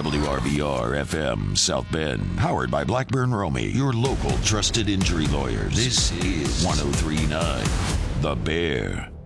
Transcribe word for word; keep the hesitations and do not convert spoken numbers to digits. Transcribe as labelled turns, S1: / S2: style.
S1: W R B R F M South Bend, powered by Blackburn Romy, your local trusted injury lawyers. This is one oh three point nine The Bear.